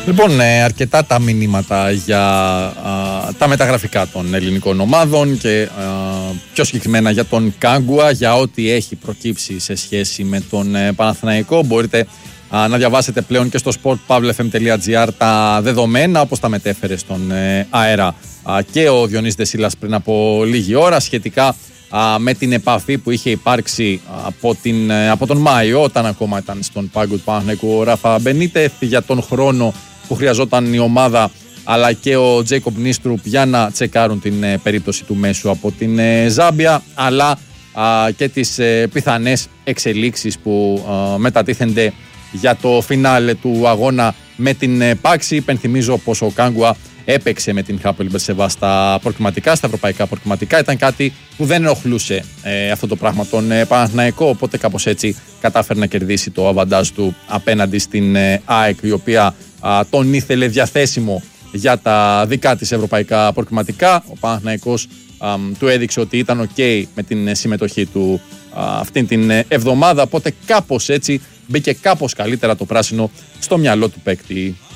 Λοιπόν, αρκετά τα μηνύματα για τα μεταγραφικά των ελληνικών ομάδων και πιο συγκεκριμένα για τον Κάγκουα, για ό,τι έχει προκύψει σε σχέση με τον Παναθηναϊκό. Μπορείτε να διαβάσετε πλέον και στο sportpavlefm.gr τα δεδομένα, όπως τα μετέφερε στον αέρα και ο Διονύσης Δεσίλας πριν από λίγη ώρα, σχετικά με την επαφή που είχε υπάρξει από τον Μάιο, όταν ακόμα ήταν στον πάγκο του Παναθηναϊκού ο Ράφα Μπενίτεθ, για τον χρόνο που χρειαζόταν η ομάδα αλλά και ο Τζέικοπ Νίστρουπ για να τσεκάρουν την περίπτωση του μέσου από την Ζάμπια, αλλά και τις πιθανές εξελίξεις που μετατίθενται για το φινάλε του αγώνα με την Πάξη. Υπενθυμίζω πως ο Κάγκουα έπαιξε με την Χάπολ Μπερσεβά στα προκριματικά, στα ευρωπαϊκά προκριματικά. Ήταν κάτι που δεν ενοχλούσε αυτό το πράγμα τον Παναθηναϊκό, οπότε κάπως έτσι κατάφερε να κερδίσει το αβαντάζ του απέναντι στην ΑΕΚ, η οποία τον ήθελε διαθέσιμο για τα δικά της ευρωπαϊκά προκριματικά. Ο Παναθηναϊκός του έδειξε ότι ήταν ok με την συμμετοχή του αυτήν την εβδομάδα, οπότε κάπως έτσι μπήκε κάπως καλύτερα το πράσινο στο μυαλό του παίκτη.